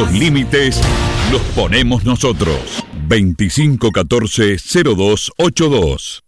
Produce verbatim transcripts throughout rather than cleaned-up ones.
Los límites los ponemos nosotros. veinticinco catorce cero dos ochenta y dos.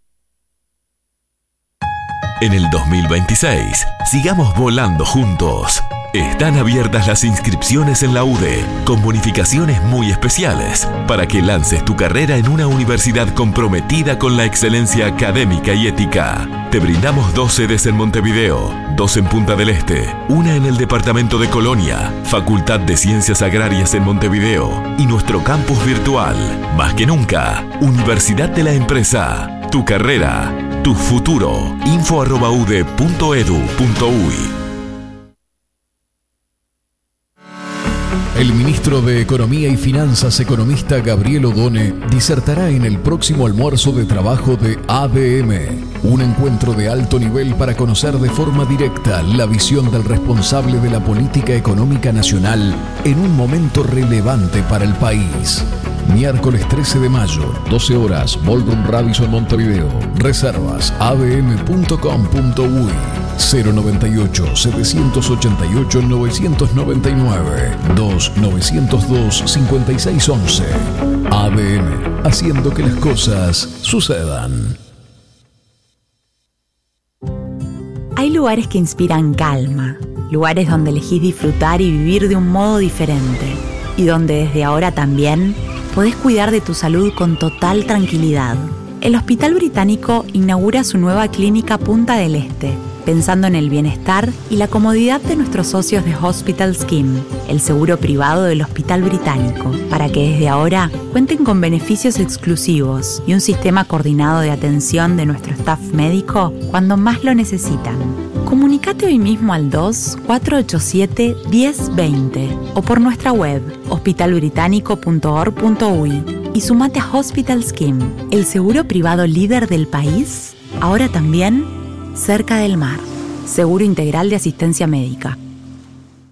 En el dos mil veintiséis, sigamos volando juntos. Están abiertas las inscripciones en la U D E, con bonificaciones muy especiales, para que lances tu carrera en una universidad comprometida con la excelencia académica y ética. Te brindamos dos sedes en Montevideo, dos en Punta del Este, una en el departamento de Colonia, Facultad de Ciencias Agrarias en Montevideo y nuestro campus virtual. Más que nunca, Universidad de la Empresa. Tu carrera, tu futuro. info arroba u d e punto edu punto u y. El ministro de Economía y Finanzas, economista Gabriel Odone, disertará en el próximo almuerzo de trabajo de A D M, un encuentro de alto nivel para conocer de forma directa la visión del responsable de la política económica nacional en un momento relevante para el país. Miércoles trece de mayo, doce horas, Ballroom Radisson Montevideo. Reservas a d m punto com punto u y cero noventa y ocho, setecientos ochenta y ocho, novecientos noventa y nueve, dos novecientos dos, cincuenta y seis once. A D M, haciendo que las cosas sucedan. Hay lugares que inspiran calma, lugares donde elegís disfrutar y vivir de un modo diferente, y donde desde ahora también podés cuidar de tu salud con total tranquilidad. El Hospital Británico inaugura su nueva clínica Punta del Este, pensando en el bienestar y la comodidad de nuestros socios de Hospital Scheme, el seguro privado del Hospital Británico, para que desde ahora cuenten con beneficios exclusivos y un sistema coordinado de atención de nuestro staff médico cuando más lo necesitan. Comunicate hoy mismo al dos, cuatro ocho siete, uno cero dos cero o por nuestra web hospital británico punto org punto u y y sumate a Hospital Scheme, el seguro privado líder del país, ahora también cerca del mar. Seguro integral de asistencia médica.